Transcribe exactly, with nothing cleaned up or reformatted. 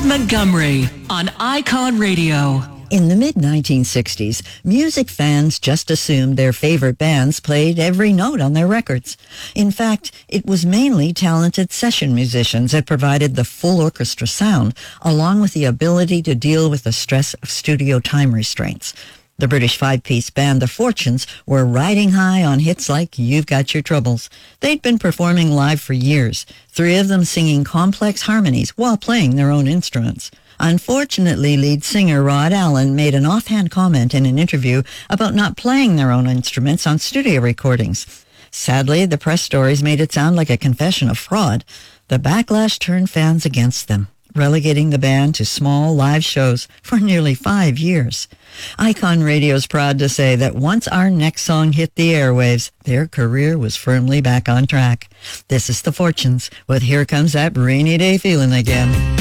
Howard Montgomery on Icon Radio. In the mid nineteen sixties, music fans just assumed their favorite bands played every note on their records. In fact, it was mainly talented session musicians that provided the full orchestra sound, along with the ability to deal with the stress of studio time restraints. The British five-piece band The Fortunes were riding high on hits like You've Got Your Troubles. They'd been performing live for years, three of them singing complex harmonies while playing their own instruments. Unfortunately, lead singer Rod Allen made an offhand comment in an interview about not playing their own instruments on studio recordings. Sadly, the press stories made it sound like a confession of fraud. The backlash turned fans against them, relegating the band to small live shows for nearly five years. Icon Radio is proud to say that once our next song hit the airwaves, their career was firmly back on track. This is The Fortunes with Here Comes That Rainy Day Feeling Again.